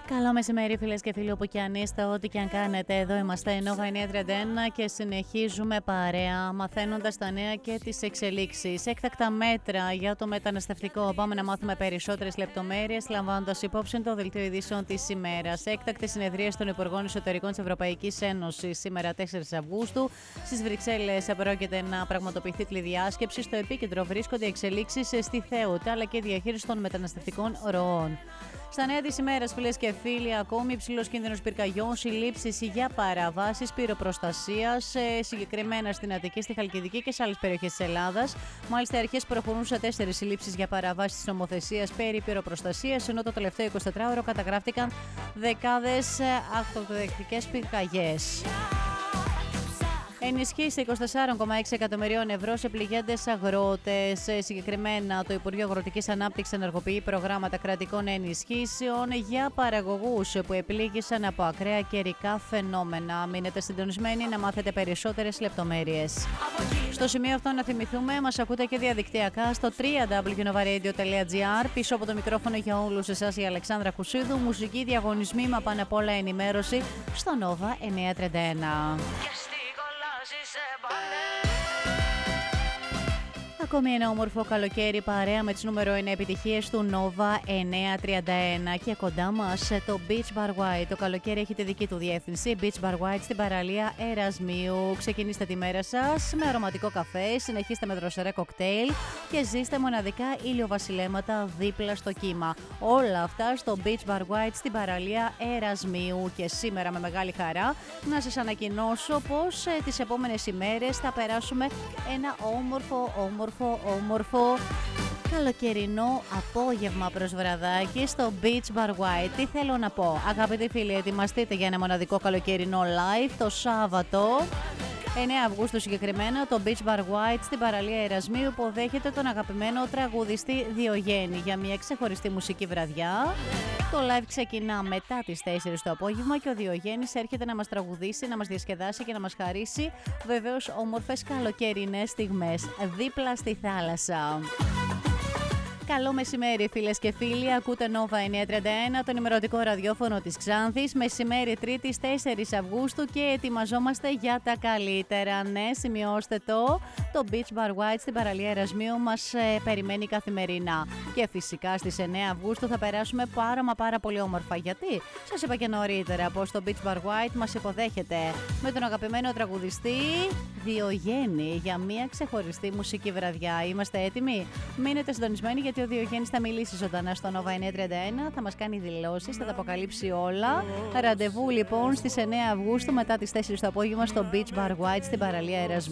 Καλό μεσημέρι φίλες και φίλοι, όπου και αν είστε, ό,τι και αν κάνετε. Εδώ είμαστε Nova 931 και συνεχίζουμε παρέα μαθαίνοντας τα νέα και τις εξελίξεις. Έκτακτα μέτρα για το μεταναστευτικό. Πάμε να μάθουμε περισσότερες λεπτομέρειες λαμβάνοντας υπόψη το δελτίο ειδήσεων της ημέρας. Έκτακτη συνεδρία των Υπουργών Εσωτερικών της Ευρωπαϊκής Ένωσης σήμερα 4 Αυγούστου. Στις Βρυξέλλες πρόκειται να πραγματοποιηθεί τηλεδιάσκεψη. Στο επίκεντρο βρίσκονται εξελίξεις στη Θέουτα αλλά και διαχείριση των μεταναστευτικών ροών. Στα νέα της ημέρας, φίλες και φίλοι, ακόμη υψηλός κίνδυνος πυρκαγιών, συλλήψεις για παραβάσεις πυροπροστασίας, συγκεκριμένα στην Αττική, στη Χαλκιδική και σε άλλες περιοχές της Ελλάδας. Μάλιστα, οι αρχές προχωρούν σε 4 συλλήψεις για παραβάσεις της νομοθεσίας περί πυροπροστασίας, ενώ το τελευταίο 24ωρο καταγράφτηκαν δεκάδες αυτοδεκτικές πυρκαγιές. Ενισχύσει 24,6 εκατομμυρίων ευρώ σε πληγέντες αγρότες. Συγκεκριμένα, το Υπουργείο Αγροτικής Ανάπτυξης ενεργοποιεί προγράμματα κρατικών ενισχύσεων για παραγωγούς που επλήγησαν από ακραία καιρικά φαινόμενα. Μείνετε συντονισμένοι να μάθετε περισσότερες λεπτομέρειες. Στο σημείο αυτό να θυμηθούμε, μας ακούτε και διαδικτυακά στο www.novaradio.gr. Πίσω από το μικρόφωνο για όλους εσάς η Αλεξάνδρα Κουσίδου. Μουσική, διαγωνισμοί, μα πάνω απ' όλα ενημέρωση στο Nova 931. Ακόμη ένα όμορφο καλοκαίρι παρέα με τις νούμερο 1 επιτυχίες του Nova 931 και κοντά μας το Beach Bar White. Το καλοκαίρι έχει τη δική του διεύθυνση, Beach Bar White στην παραλία Ερασμίου. Ξεκινήστε τη μέρα σας με αρωματικό καφέ, συνεχίστε με δροσερά κοκτέιλ και ζήστε μοναδικά ηλιοβασιλέματα δίπλα στο κύμα. Όλα αυτά στο Beach Bar White στην παραλία Ερασμίου. Και σήμερα με μεγάλη χαρά να σας ανακοινώσω πως τις επόμενες ημέρες θα περάσουμε ένα όμορφο καλοκαιρινό απόγευμα προς βραδάκι στο Beach Bar White. Τι θέλω να πω, αγαπητοί φίλοι, ετοιμαστείτε για ένα μοναδικό καλοκαιρινό live το Σάββατο 9 Αυγούστου συγκεκριμένα, το Beach Bar White στην παραλία Ερασμίου που δέχεται τον αγαπημένο τραγουδιστή Διογέννη για μια ξεχωριστή μουσική βραδιά. Το live ξεκινά μετά τις 4 το απόγευμα και ο Διογέννης έρχεται να μας τραγουδήσει, να μας διασκεδάσει και να μας χαρίσει βεβαίως όμορφες καλοκαιρινές στιγμές δίπλα στη θάλασσα. Καλό μεσημέρι φίλες και φίλοι, ακούτε Nova 931, το ενημερωτικό ραδιόφωνο της Ξάνθης, μεσημέρι Τρίτης 4 Αυγούστου και ετοιμαζόμαστε για τα καλύτερα. Ναι, σημειώστε το Beach Bar White στην παραλία Ερασμίου μας περιμένει καθημερινά. Και φυσικά στις 9 Αυγούστου θα περάσουμε πάρα πολύ όμορφα. Γιατί σας είπα και νωρίτερα πως το Beach Bar White μας υποδέχεται με τον αγαπημένο τραγουδιστή Διογέννη για μια ξεχωριστή μουσική βραδιά. Είμαστε έτοιμοι? Μείνετε συντονισμένοι γιατί ο Διογέννης θα μιλήσει ζωντανά στο Nova 931, θα μας κάνει δηλώσεις, θα τα αποκαλύψει όλα. Ραντεβού λοιπόν στις 9 Αυγούστου μετά τις 4 το απόγευμα στο Beach Bar White στην παραλία Ερασμίου.